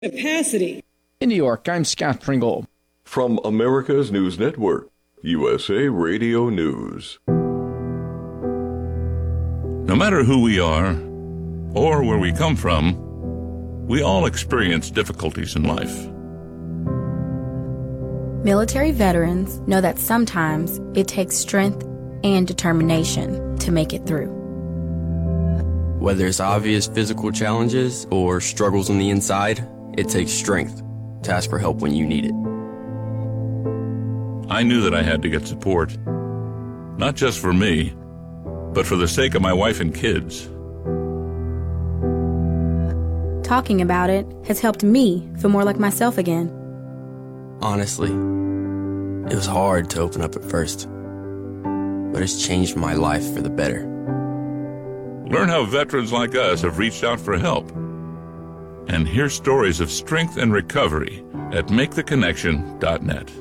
capacity. In New York, I'm Scott Pringle. From America's News Network, USA Radio News. No matter who we are or where we come from, we all experience difficulties in life. Military veterans know that sometimes it takes strength and determination to make it through. Whether it's obvious physical challenges or struggles on the inside, it takes strength to ask for help when you need it. I knew that I had to get support, not just for me, but for the sake of my wife and kids. Talking about it has helped me feel more like myself again. Honestly, it was hard to open up at first, but it's changed my life for the better. Learn how veterans like us have reached out for help, and hear stories of strength and recovery at MakeTheConnection.net.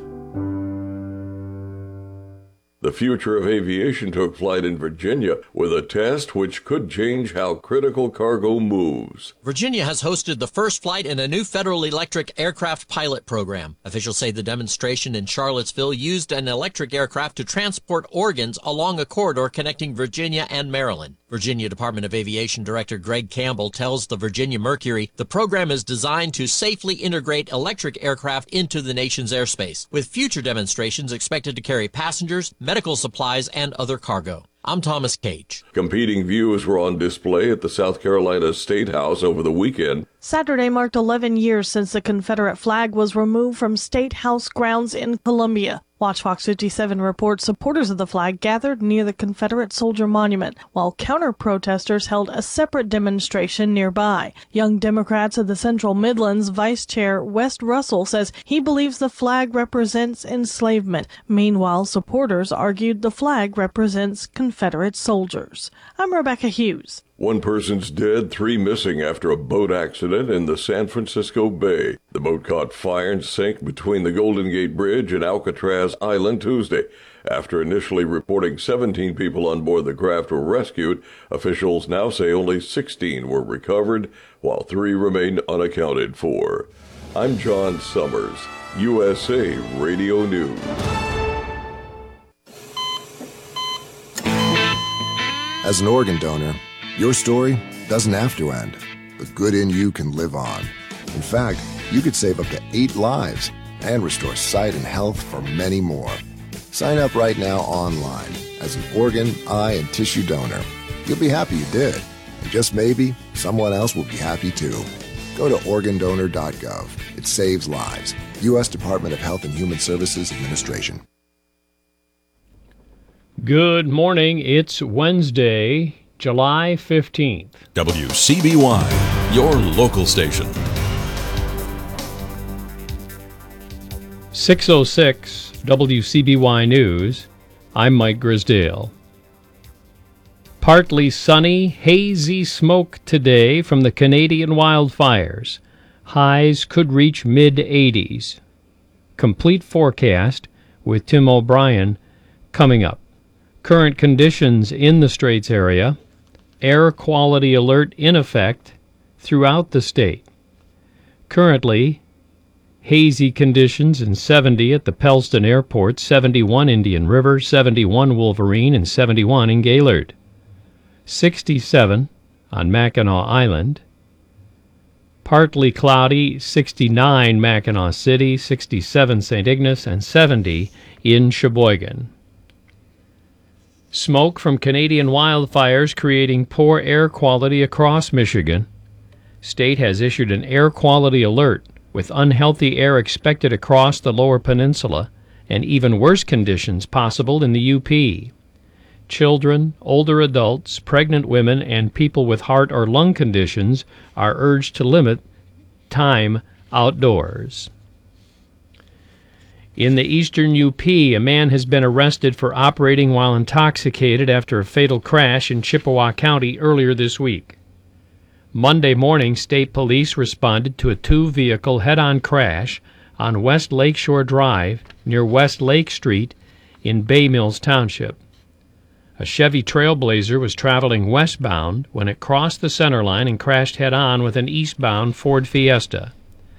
The future of aviation took flight in Virginia with a test which could change how critical cargo moves. Virginia has hosted the first flight in a new Federal Electric aircraft pilot program. Officials say the demonstration in Charlottesville used an electric aircraft to transport organs along a corridor connecting Virginia and Maryland. Virginia Department of Aviation Director Greg Campbell tells the Virginia Mercury the program is designed to safely integrate electric aircraft into the nation's airspace, with future demonstrations expected to carry passengers, medical supplies, and other cargo. I'm Thomas Cage. Competing views were on display at the South Carolina State House over the weekend. Saturday marked 11 years since the Confederate flag was removed from State House grounds in Columbia. Watch Fox 57 reports supporters of the flag gathered near the Confederate Soldier Monument, while counter-protesters held a separate demonstration nearby. Young Democrats of the Central Midlands Vice Chair West Russell says he believes the flag represents enslavement. Meanwhile, supporters argued the flag represents Confederate soldiers. I'm Rebecca Hughes. One person's dead, 3 missing after a boat accident in the San Francisco Bay. The boat caught fire and sank between the Golden Gate Bridge and Alcatraz Island Tuesday. After initially reporting 17 people on board the craft were rescued, officials now say only 16 were recovered, while 3 remain unaccounted for. I'm John Summers, USA Radio News. As an organ donor, your story doesn't have to end. The good in you can live on. In fact, you could save up to 8 lives and restore sight and health for many more. Sign up right now online as an organ, eye, and tissue donor. You'll be happy you did. And just maybe, someone else will be happy too. Go to organdonor.gov. It saves lives. U.S. Department of Health and Human Services Administration. Good morning. It's Wednesday, July 15th. WCBY, your local station. 6:06 WCBY News. I'm Mike Grisdale. Partly sunny, hazy smoke today from the Canadian wildfires. Highs could reach mid-80s. Complete forecast with Tim O'Brien coming up. Current conditions in the Straits area. Air quality alert in effect throughout the state. Currently, hazy conditions in 70 at the Pellston Airport, 71 Indian River, 71 Wolverine, and 71 in Gaylord. 67 on Mackinac Island. Partly cloudy, 69 Mackinac City, 67 St. Ignace, and 70 in Sheboygan. Smoke from Canadian wildfires creating poor air quality across Michigan. State has issued an air quality alert with unhealthy air expected across the lower peninsula and even worse conditions possible in the UP. Children, older adults, pregnant women, and people with heart or lung conditions are urged to limit time outdoors. In the eastern UP, a man has been arrested for operating while intoxicated after a fatal crash in Chippewa County earlier this week. Monday morning, state police responded to a 2-vehicle head-on crash on West Lakeshore Drive near West Lake Street in Bay Mills Township. A Chevy Trailblazer was traveling westbound when it crossed the center line and crashed head-on with an eastbound Ford Fiesta.